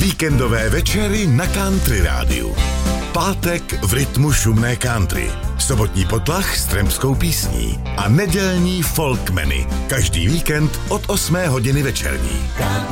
Víkendové večery na Country rádiu. Pátek v rytmu šumné country. Sobotní potlach s trampskou písní. A nedělní folkmeny. Každý víkend od 8 hodiny večerní.